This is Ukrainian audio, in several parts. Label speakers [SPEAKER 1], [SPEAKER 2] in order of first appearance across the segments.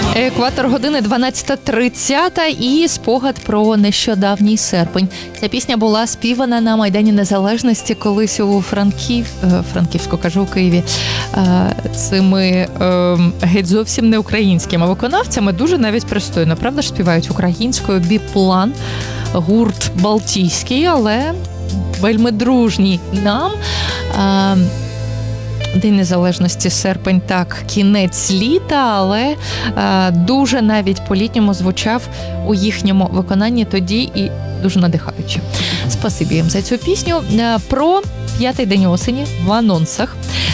[SPEAKER 1] Екватор години 12:30 і спогад про нещодавній серпень. Ця пісня була співана на Майдані Незалежності колись у Франківську, кажу, у Києві, цими геть зовсім не українськими виконавцями, дуже навіть пристойно, правда ж, співають українською. Біплан, гурт балтійський, але вельми дружній нам. День Незалежності, серпень, так, кінець літа, але дуже навіть по-літньому звучав у їхньому виконанні тоді і дуже надихаюче. Спасибі їм за цю пісню. Про 5-й день осені в анонсах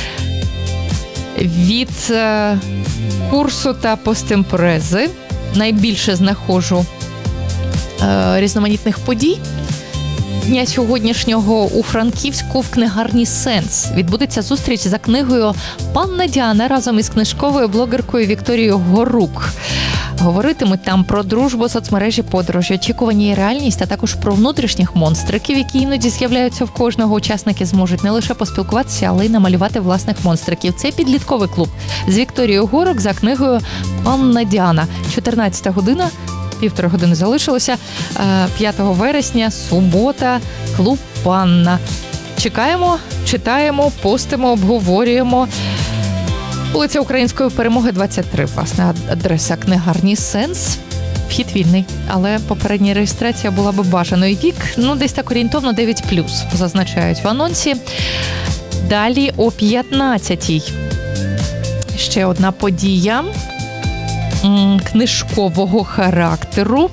[SPEAKER 1] від курсу та постемпрези найбільше знаходжу різноманітних подій. Дня сьогоднішнього у Франківську в книгарні «Сенс» відбудеться зустріч за книгою «Панна Діана» разом із книжковою блогеркою Вікторією Горук. Говоритимуть там про дружбу, соцмережі, подорожі, очікування і реальність, а також про внутрішніх монстриків, які іноді з'являються в кожного. Учасники зможуть не лише поспілкуватися, але й намалювати власних монстриків. Це підлітковий клуб з Вікторією Горук за книгою «Панна Діана». 14 година. Півтори години залишилося. 5 вересня, субота, клуб «Панна». Чекаємо, читаємо, постимо, обговорюємо. Вулиця Української Перемоги, 23, власне, адреса книгарні «Сенс». Вхід вільний, але попередня реєстрація була би бажаною. Вік, десь так орієнтовно 9+, зазначають в анонсі. Далі о 15-й. Ще одна подія книжкового характеру,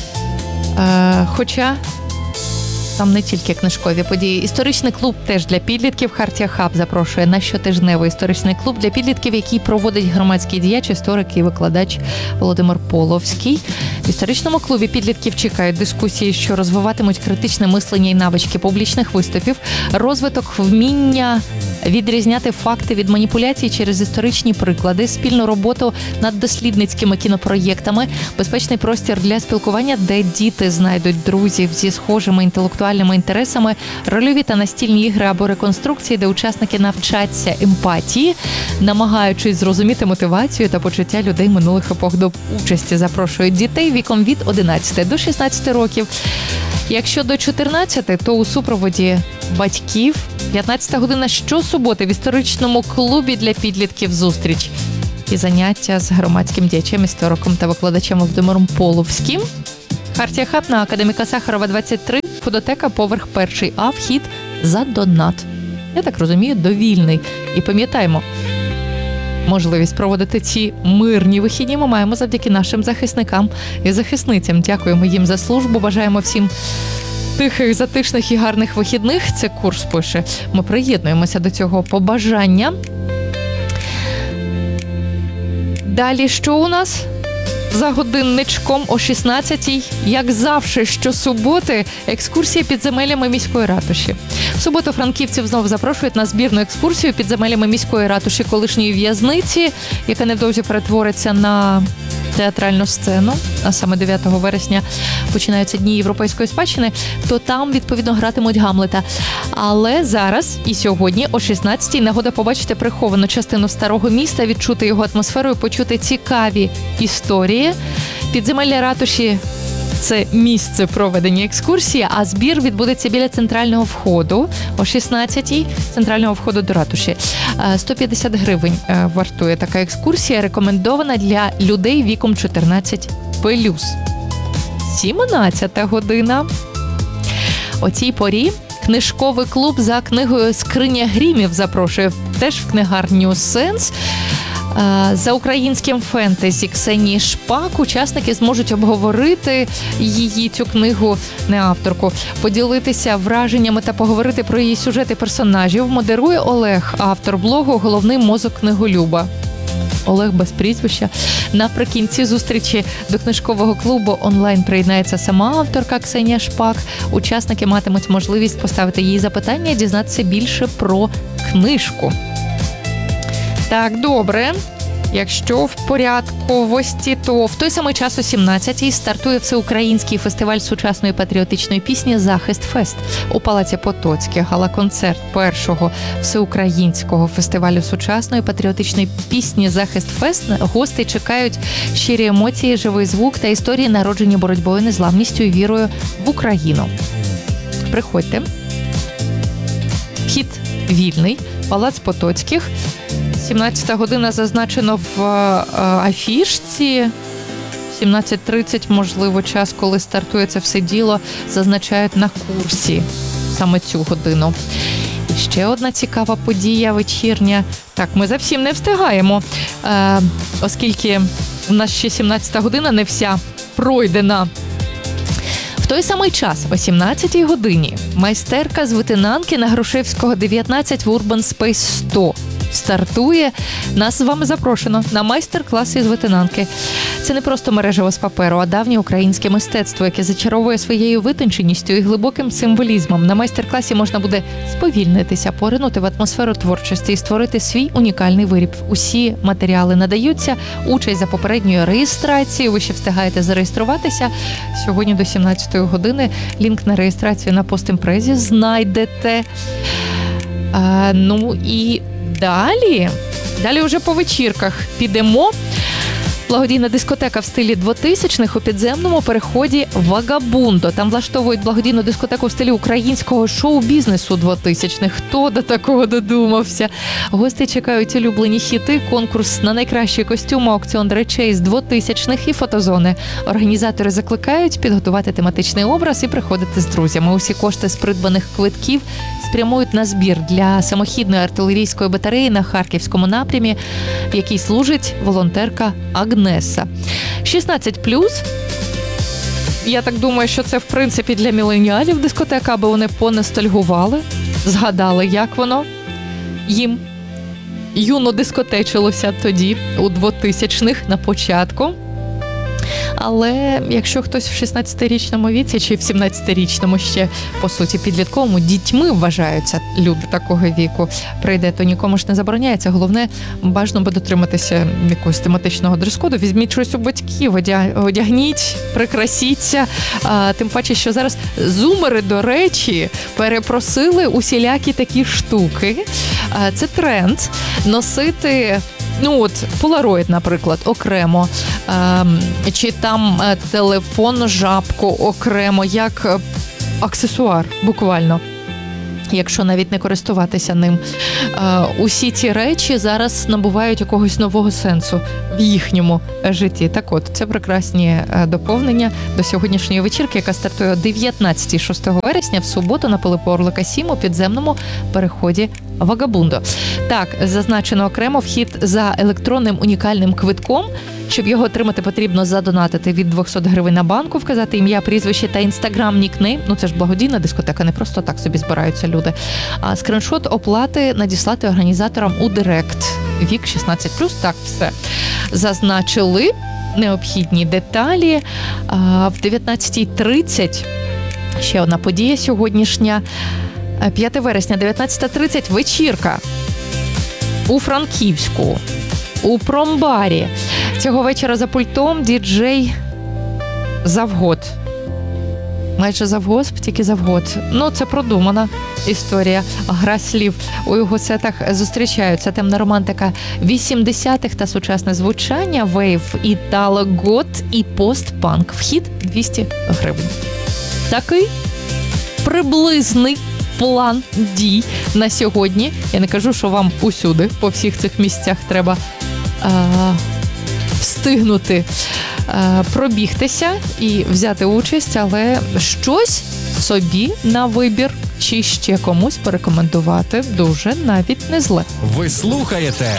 [SPEAKER 1] хоча там не тільки книжкові події. Історичний клуб теж для підлітків. Хартія Хаб запрошує на щотижневий історичний клуб для підлітків, який проводить громадський діяч, історик і викладач Володимир Половський. В історичному клубі підлітків чекають дискусії, що розвиватимуть критичне мислення і навички публічних виступів, розвиток вміння відрізняти факти від маніпуляцій через історичні приклади, спільну роботу над дослідницькими кінопроєктами, безпечний простір для спілкування, де діти знайдуть друзів зі схожими інтелектуальними інтересами, рольові та настільні ігри або реконструкції, де учасники навчаться емпатії, намагаючись зрозуміти мотивацію та почуття людей минулих епох. До участі запрошують дітей віком від 11 до 16 років. Якщо до 14, то у супроводі батьків. 15 година щосуботи в історичному клубі для підлітків зустріч і заняття з громадським діячем, істориком та викладачем Володимиром Половським. Хартія Хаб на Академіка Сахарова, 23, фудотека, поверх 1, а вхід за донат. Я так розумію, довільний. І пам'ятаємо, можливість проводити ці мирні вихідні ми маємо завдяки нашим захисникам і захисницям. Дякуємо їм за службу, бажаємо всім тихих, затишних і гарних вихідних. Це курс пише. Ми приєднуємося до цього побажання. Далі що у нас? За годинничком о 16-й, як завжди, щосуботи, екскурсія підземеллями міської ратуші. В суботу франківців знову запрошують на збірну екскурсію підземеллями міської ратуші колишньої в'язниці, яка невдовзі перетвориться на театральну сцену, а саме 9 вересня починаються Дні європейської спадщини, то там, відповідно, гратимуть Гамлета. Але зараз і сьогодні о 16-й нагода побачити приховану частину старого міста, відчути його атмосферу і почути цікаві історії. Підземелля ратуші – це місце проведення екскурсії, а збір відбудеться біля центрального входу о 16-й, центрального входу до ратуші. 150 гривень вартує така екскурсія, рекомендована для людей віком 14+. 17 година. О цій порі книжковий клуб за книгою «Скриня грімів» запрошує теж в книгарню «Сенс». За українським фентезі Ксенії Шпак учасники зможуть обговорити її, цю книгу, не авторку, поділитися враженнями та поговорити про її сюжет і персонажів. Модерує Олег, автор блогу «Головний мозок книголюба». Олег без прізвища. Наприкінці зустрічі до книжкового клубу онлайн приєднається сама авторка Ксенія Шпак. Учасники матимуть можливість поставити їй запитання і дізнатися більше про книжку. Так, добре. Якщо в порядковості, то в той самий час о 17-й стартує всеукраїнський фестиваль сучасної патріотичної пісні «Захист Фест» у Палаці Потоцьких. Гала-концерт першого всеукраїнського фестивалю сучасної патріотичної пісні «Захист Фест». Гостей чекають щирі емоції, живий звук та історії, народжені боротьбою, незламністю і вірою в Україну. Приходьте. Вхід вільний. Палац Потоцьких. 17 година зазначено в афішці. 17:30, можливо, час, коли стартує це все діло, зазначають на курсі саме цю годину. І ще одна цікава подія вечірня. Так, ми за всім не встигаємо, оскільки у нас ще 17 година, не вся пройдена. В той самий час, о 17-й годині, майстерка з витинанки на Грушевського, 19 в Urban Space 100. Стартує. Нас з вами запрошено на майстер-класи з витинанки. Це не просто мережево з паперу, а давнє українське мистецтво, яке зачаровує своєю витонченістю і глибоким символізмом. На майстер-класі можна буде сповільнитися, поринути в атмосферу творчості і створити свій унікальний виріб. Усі матеріали надаються, участь за попередньою реєстрацією. Ви ще встигаєте зареєструватися. Сьогодні до 17-ї години лінк на реєстрацію на постімпрезі знайдете. Ну і Далі вже по вечірках підемо. Благодійна дискотека в стилі 2000-х у підземному переході «Вагабундо». Там влаштовують благодійну дискотеку в стилі українського шоу-бізнесу 2000-х. Хто до такого додумався? Гості чекають улюблені хіти, конкурс на найкращі костюми, аукціон речей з 2000-х і фотозони. Організатори закликають підготувати тематичний образ і приходити з друзями. Усі кошти з придбаних квитків спрямують на збір для самохідної артилерійської батареї на Харківському напрямі, в якій служить волонтерка Агнеса. 16+. Я так думаю, що це, в принципі, для міленіалів дискотека, аби вони понастальгували, згадали, як воно їм юно дискотечилося тоді, у 2000-х, на початку. Але якщо хтось в 16-річному віці чи в 17-річному ще, по суті, підлітковому, дітьми вважаються люди такого віку, прийде, то нікому ж не забороняється. Головне, бажано би дотриматися якогось тематичного дрес-коду. Візьміть щось у батьків, одягніть, прикрасіться. Тим паче, що зараз зумери, до речі, перепросили усілякі такі штуки. Це тренд носити... полароїд, наприклад, окремо, чи там телефон, жабку окремо, як аксесуар, буквально, якщо навіть не користуватися ним. Усі ці речі зараз набувають якогось нового сенсу в їхньому житті. Так от, це прекрасні доповнення до сьогоднішньої вечірки, яка стартує о 19-й 6 вересня в суботу на Пилипа Орлика 7 у підземному переході «Вагабундо». Так, зазначено окремо вхід за електронним унікальним квитком. Щоб його отримати, потрібно задонатити від 200 гривень на банку, вказати ім'я, прізвище та інстаграм, нікнейм. Це ж благодійна дискотека, не просто так собі збираються люди. А скріншот оплати надіслати організаторам у директ. Вік 16+, так, все. Зазначили необхідні деталі. В 19:30 ще одна подія сьогоднішня. 5 вересня, 19:30, вечірка у Франківську, у промбарі. Цього вечора за пультом діджей Завгод. Майже завгосп, тільки завгод. Це продумана історія. Гра слів. У його сетах зустрічаються темна романтика 80-х та сучасне звучання, вейв, італо, гот і постпанк. Вхід 200 гривень. Такий приблизний план дій на сьогодні. Я не кажу, що вам усюди, по всіх цих місцях треба встигнути пробігтися і взяти участь, але щось собі на вибір чи ще комусь порекомендувати дуже навіть не зле.
[SPEAKER 2] Ви слухаєте